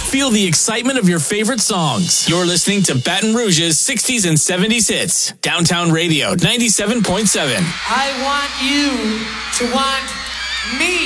Feel the excitement of your favorite songs. You're listening to Baton Rouge's 60s and 70s hits. Downtown Radio 97.7. I want you to want me.